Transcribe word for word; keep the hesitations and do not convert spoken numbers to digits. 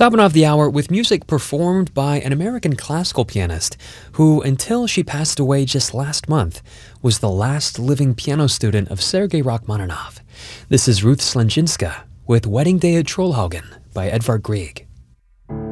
Topping off the hour with music performed by an American classical pianist who, until she passed away just last month, was the last living piano student of Sergei Rachmaninoff. This is Ruth Slanjinska with Wedding Day at Trollhaugen by Edvard Grieg.